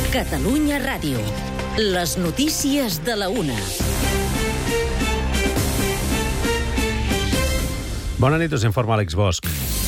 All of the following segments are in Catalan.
Catalunya Ràdio. Les notícies de la una. Bona nit, us informa Àlex Bosch.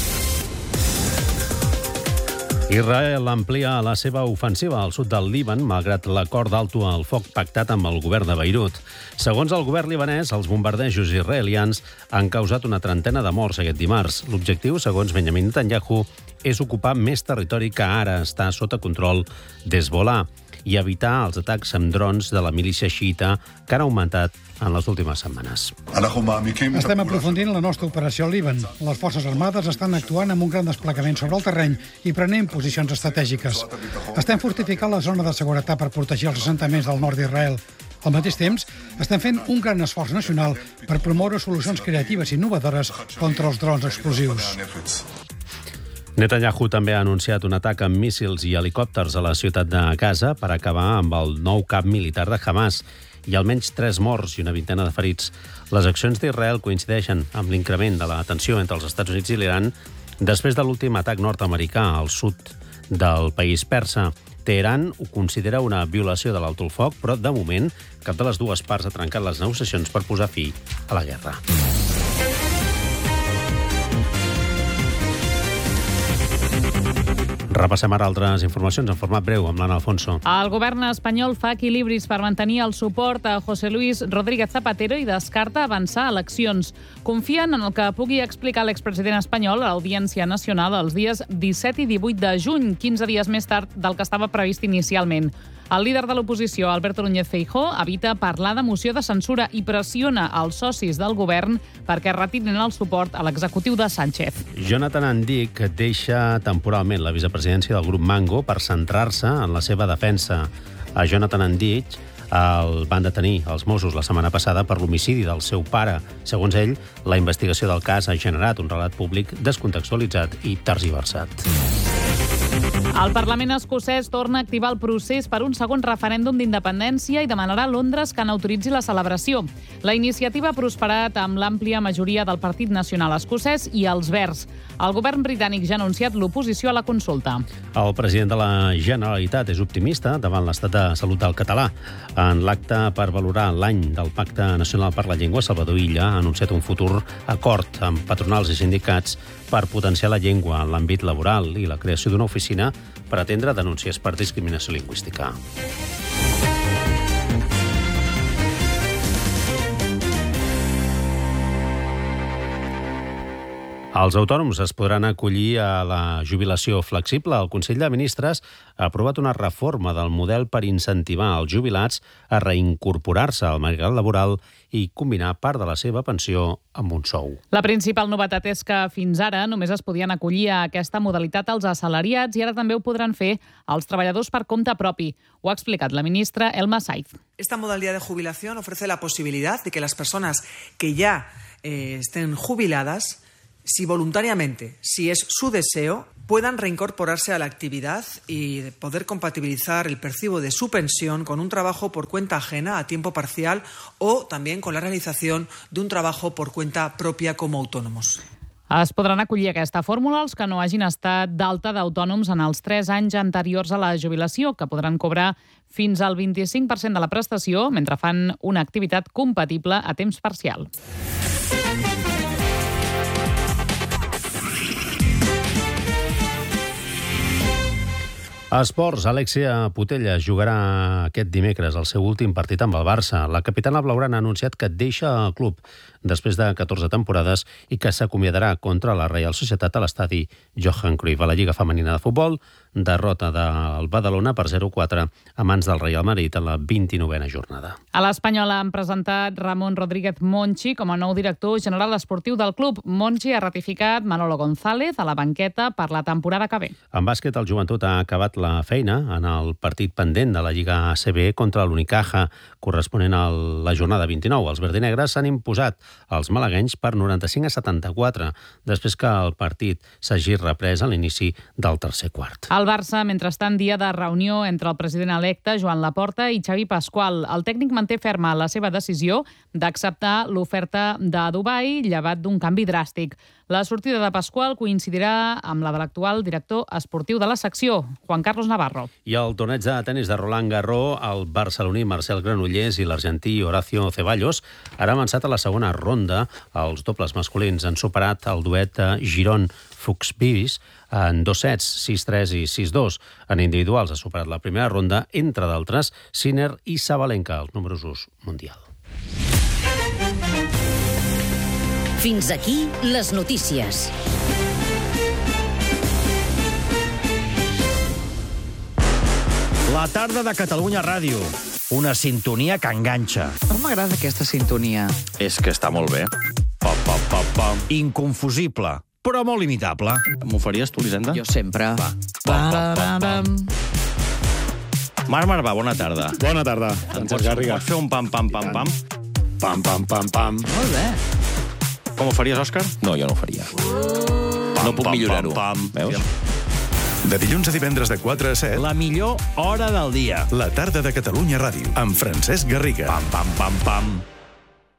Israel amplia la seva ofensiva al sud del Líban, malgrat l'acord d'alto al foc pactat amb el govern de Beirut. Segons el govern libanès, els bombardejos israelians han causat una trentena de morts aquest dimarts. L'objectiu, segons Benjamin Netanyahu, és ocupar més territori que ara està sota control d'Hezbollah i evitar els atacs amb drons de la milícia xiita que han augmentat en les últimes setmanes. Estem aprofundint la nostra operació al Líban. Les forces armades estan actuant amb un gran desplegament sobre el terreny i prenent posicions estratègiques. Estem fortificant la zona de seguretat per protegir els assentaments del nord d'Israel. Al mateix temps, estem fent un gran esforç nacional per promoure solucions creatives i innovadores contra els drons explosius. Netanyahu també ha anunciat un atac amb míssils i helicòpters a la ciutat de Gaza per acabar amb el nou cap militar de Hamas. Hi ha almenys 3 morts i una vintena de ferits. Les accions d'Israel coincideixen amb l'increment de la tensió entre els Estats Units i l'Iran després de l'últim atac nord-americà al sud del país persa. Teheran ho considera una violació de l'alto el foc, però de moment cap de les dues parts ha trencat les negociacions per posar fi a la guerra. Repassem ara altres informacions en format breu amb l'Anna Alfonso. El govern espanyol fa equilibris per mantenir el suport a José Luis Rodríguez Zapatero i descarta avançar a eleccions. Confien en el que pugui explicar l'expresident espanyol a l'Audiència Nacional els dies 17 i 18 de juny, 15 dies més tard del que estava previst inicialment. El líder de l'oposició, Alberto Núñez Feijóo, evita parlar de moció de censura i pressiona els socis del govern perquè retirin el suport a l'executiu de Sánchez. Jonathan Andic deixa temporalment la vicepresidència del grup Mango per centrar-se en la seva defensa. A Jonathan Andic el van detenir els Mossos la setmana passada per l'homicidi del seu pare. Segons ell, la investigació del cas ha generat un relat públic descontextualitzat i tergiversat. El Parlament escocès torna a activar el procés per un segon referèndum d'independència i demanarà a Londres que n'autoritzi la celebració. La iniciativa ha prosperat amb l'àmplia majoria del Partit Nacional Escocès i els Verds. El govern britànic ja ha anunciat l'oposició a la consulta. El president de la Generalitat és optimista davant l'estat de salut del català. En l'acte per valorar l'any del Pacte Nacional per la Llengua, Salvador Illa ha anunciat un futur acord amb patronals i sindicats per potenciar la llengua en l'àmbit laboral i la creació d'una oficina per atendre denúncies per discriminació lingüística. Els autònoms es podran acollir a la jubilació flexible. El Consell de Ministres ha aprovat una reforma del model per incentivar els jubilats a reincorporar-se al mercat laboral i combinar part de la seva pensió amb un sou. La principal novetat és que fins ara només es podien acollir a aquesta modalitat els assalariats i ara també ho podran fer els treballadors per compte propi. Ho ha explicat la ministra Elma Saiz. Esta modalidad de jubilación ofrece la posibilidad de que las personas que ya estén jubiladas, si voluntariamente, si es su deseo, puedan reincorporarse a la actividad y poder compatibilizar el percibo de su pensión con un trabajo por cuenta ajena a tiempo parcial o también con la realización de un trabajo por cuenta propia como autónomos. Es podran acollir a aquesta fórmula els que no hagin estat d'alta d'autònoms en els 3 anys anteriors a la jubilació, que podran cobrar fins al 25% de la prestació mentre fan una activitat compatible a temps parcial. A esports, Alexia Putellas jugarà aquest dimecres el seu últim partit amb el Barça. La capitana blaugrana ha anunciat que deixa el club després de 14 temporades i que s'acomiadarà contra la Reial Societat a l'estadi Johan Cruyff. A la Lliga Femenina de Futbol, derrota del Badalona per 0-4 a mans del Real Madrid en la 29a jornada. A l'Espanyol han presentat Ramon Rodríguez Monchi com a nou director general esportiu del club. Monchi ha ratificat Manolo González a la banqueta per la temporada que ve. En bàsquet, el Joventut ha acabat la feina en el partit pendent de la Lliga ACB contra l'Unicaja, corresponent a la jornada 29. Els verdinegres s'han imposat als malaguenys per 95-74, després que el partit s'hagi reprès a l'inici del tercer quart. El Barça, mentrestant, dia de reunió entre el president electe, Joan Laporta, i Xavi Pasqual. El tècnic manté ferma la seva decisió d'acceptar l'oferta de Dubai, llevat d'un canvi dràstic. La sortida de Pasqual coincidirà amb la de l'actual director esportiu de la secció, Juan Carlos Navarro. I el torneig de tenis de Roland Garros, el barceloní Marcel Granollers i l'argentí Horacio Ceballos han avançat a la segona ronda. Els dobles masculins han superat el duet Giron-Fuchs-Bibis en 2 sets, 6-3 i 6-2. En individuals ha superat la primera ronda, entre d'altres, Sinner i Sabalenka, els números 1 mundial. Fins aquí les notícies. La tarda de Catalunya Ràdio. Una sintonia que enganxa. No m'agrada aquesta sintonia. És que està molt bé. Pam, pam, pam, pam. Inconfusible, però molt imitable. M'ho faries tu, Elisenda? Jo sempre. Va. Pam, pam, pam. Marc Marvà, bona tarda. Bona tarda, Francesc Garriga. Pots fer un pam, pam, pam, pam? Pam, pam, pam, pam. Molt bé. Com ho faries, Òscar? No, jo no ho faria. No puc millorar-ho. Veus? De dilluns a divendres de 4 a 7. La millor hora del dia. La tarda de Catalunya Ràdio, amb Francesc Garriga. Pam, pam, pam, pam.